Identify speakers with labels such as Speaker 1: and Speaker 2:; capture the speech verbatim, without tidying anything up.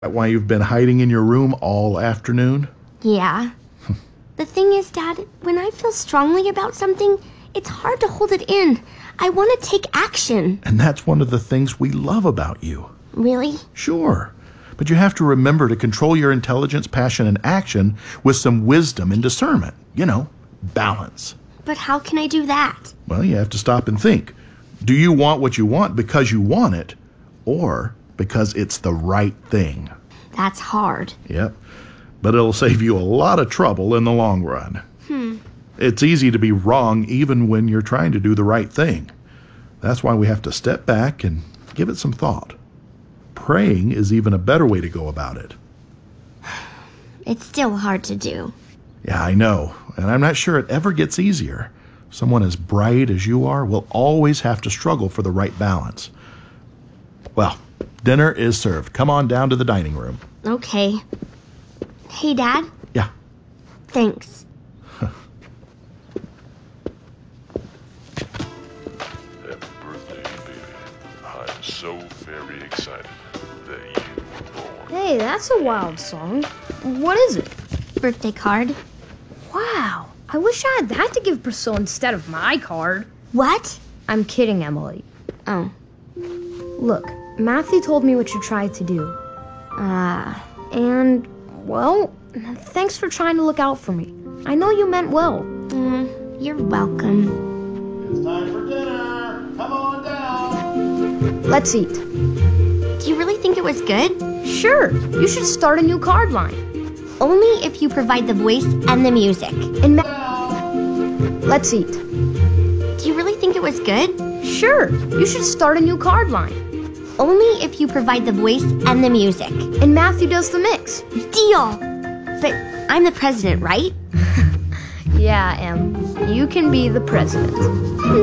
Speaker 1: Why you've been hiding in your room all afternoon?
Speaker 2: Yeah. The thing is, Dad, when I feel strongly about something, it's hard to hold it in. I want to take action.
Speaker 1: And that's one of the things we love about you.
Speaker 2: Really?
Speaker 1: Sure. But you have to remember to control your intelligence, passion, and action with some wisdom and discernment. You know, balance.
Speaker 2: But how can I do that?
Speaker 1: Well, you have to stop and think. Do you want what you want because you want it, or because it's the right thing?
Speaker 2: That's hard.
Speaker 1: Yep. But it'll save you a lot of trouble in the long run.
Speaker 2: Hmm.
Speaker 1: It's easy to be wrong even when you're trying to do the right thing. That's why we have to step back and give it some thought. Praying is even a better way to go about it.
Speaker 2: It's still hard to do.
Speaker 1: Yeah, I know. And I'm not sure it ever gets easier. Someone as bright as you are will always have to struggle for the right balance. Well, dinner is served. Come on down to the dining room.
Speaker 2: Okay. Hey, Dad?
Speaker 1: Yeah.
Speaker 2: Thanks.
Speaker 3: Happy birthday, baby. I'm so very excited that you were born.
Speaker 4: Hey, that's a wild song. What is it?
Speaker 2: Birthday card.
Speaker 4: Wow. I wish I had that to give Priscilla instead of my card.
Speaker 2: What?
Speaker 4: I'm kidding, Emily.
Speaker 2: Oh.
Speaker 4: Look, Matthew told me what you tried to do.
Speaker 2: Ah.
Speaker 4: Uh, and, well, thanks for trying to look out for me. I know you meant well.
Speaker 2: Mm, you're welcome.
Speaker 1: It's time for dinner. Come on down.
Speaker 4: Let's eat.
Speaker 2: Do you really think it was good?
Speaker 4: Sure. You should start a new card line.
Speaker 2: Only if you provide the voice and the music.
Speaker 4: And Ma- Let's eat.
Speaker 2: Do you really think it was good?
Speaker 4: Sure. You should start a new card line.
Speaker 2: Only if you provide the voice and the music.
Speaker 4: And Matthew does the mix.
Speaker 2: Deal! But I'm the president, right?
Speaker 4: Yeah, Em. You can be the president.